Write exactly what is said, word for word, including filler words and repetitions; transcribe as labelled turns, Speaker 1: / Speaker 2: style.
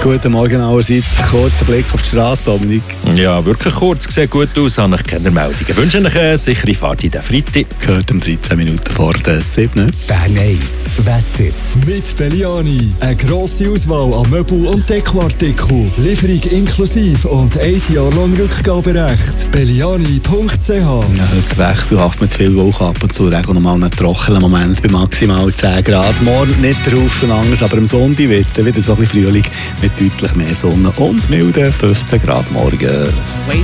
Speaker 1: Guten Morgen allerseits. Kurzer Blick auf die Straße, Dominik.
Speaker 2: Ja, wirklich kurz. Sieht gut aus, habe ich keine Meldungen. Ich wünsche euch eine sichere Fahrt in den Freitag.
Speaker 1: Gehört um dreizehn Minuten vor der sieben.
Speaker 3: Bern eins Wetter. Mit Belliani. Eine grosse Auswahl an Möbel- und Dekoartikeln. Lieferung inklusive und ein Jahr lang Rückgaberecht. Belliani punkt c h.
Speaker 1: Ja, heute wechselhaft mit viel Wolken, ab und zu Regen und mal einen trockenen Moment bei maximal zehn Grad. Morgen nicht der Haufen anders, aber am Sonntag wird es dann wieder so ein bisschen Frühling mit deutlich mehr Sonne und milden fünfzehn Grad morgen.